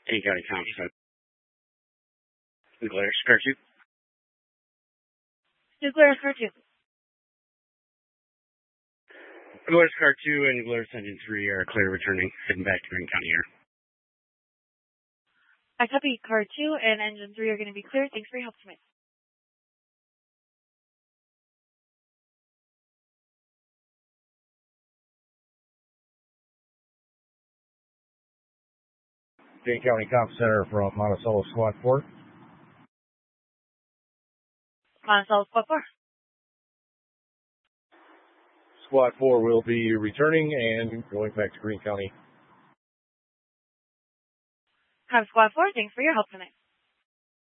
Dane County Comms. Glarus Car 2. Glarus Car 2. Glarus Car 2 and Glarus Engine 3 are clear returning, heading back to Green County Air. I copy. Car 2 and Engine 3 are going to be clear. Thanks for your help tonight. Dane County Comm Center from Monticello Squad 4. Monticello Squad 4. Squad 4 will be returning and going back to Green County. Squad 4, thanks for your help tonight.